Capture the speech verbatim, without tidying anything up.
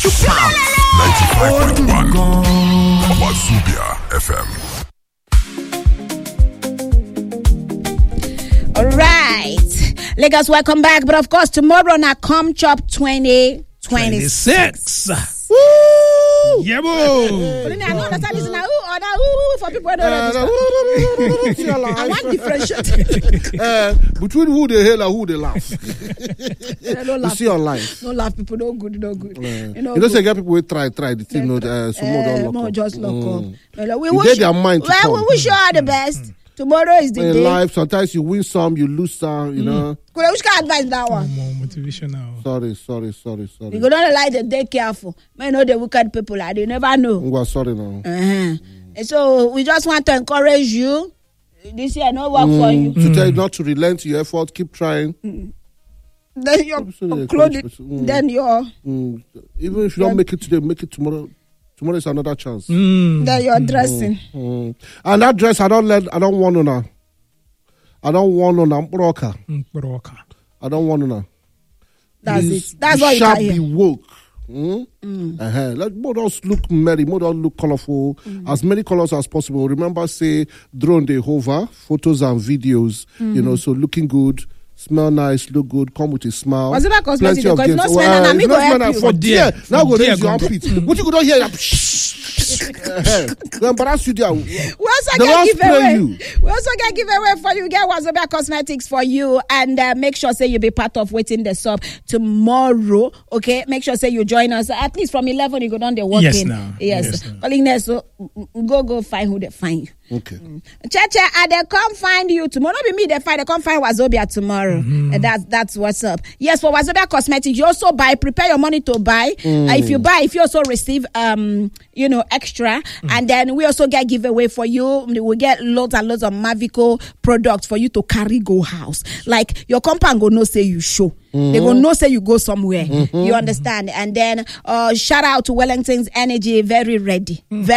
ninety-five point one Wazobia F M. All right, Lagos, welcome back. But of course, tomorrow na Come Chop twenty twenty-six. Woo! Yeah, boy. But I don't understand this now. Who or now who for people who don't understand. I want differentiate. uh, between who they hail and who they laugh. Don't laugh. You see online. No laugh, people. No good, no good. Uh, you know, you don't say get people who try, try the thing. No, uh, some more don't lock more up. just lock Mm. up. No, we You wish get their mind to well, come. we wish you all the best. Tomorrow is the In day. life, sometimes you win some, you lose some. You know. Could which can advise that one? More motivational. Sorry, sorry, sorry, sorry. You go don't like the day careful. Man, know the wicked people are. They never know. We are sorry now. Uh-huh. And so we just want to encourage you. This year no work Mm, for you. to tell you not to relent your effort, keep trying. Mm. Then your Absolutely, clothing. mm. Then your Mm. Even if you don't make it today, make it tomorrow. Tomorrow is another chance. Mm. then your dressing. Mm. And that dress, I don't let. I don't want to know. I don't want to know. Broker. Mm, broker. I don't want to know. That's It's- it. That's you all you shall can be hear. woke. Mm? Mm. Uh-huh. Let models look merry, models look colorful, Mm. as many colors as possible. Remember, say drone they hover, photos and videos. You know, so looking good, smell nice, look good, come with a smile. Was it about cosmetic? Plenty of Because games. it's not smell and Well, I it's mean not go smell help and you. for For dear. dear. Now For go dear raise your go- armpit. What you could not hear? Uh-huh. Go embarrass you there. We also They get won't spray giveaway. you. We also get giveaway for you. Get Wazobia Cosmetics for you, and uh, make sure say you be part of waiting the sub tomorrow. Okay, make sure say you join us at least from eleven. You go down there working. Yes, now. Yes, Yes, now. calling there. So mm, go go find who they find you. Okay. Cheche, and they come find you tomorrow. Not be me, they find, they come find Wazobia tomorrow. Mm-hmm. And that's that's what's up. Yes, for Wazobia Cosmetics, you also buy, prepare your money to buy. Mm. Uh, if you buy, if you also receive, um, you know, extra. Mm. And then we also get giveaway for you. We get loads and loads of Mavico products for you to carry go house. Like your compound go no say you show. Mm-hmm. They go no say you go somewhere. Mm-hmm. You understand? And then uh, shout out to Wellington's Energy, very ready. Mm. Very